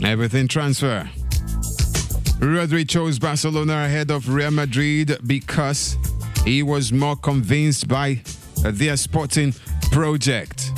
Everything transfer. Rodri chose Barcelona ahead of Real Madrid because he was more convinced by their sporting project.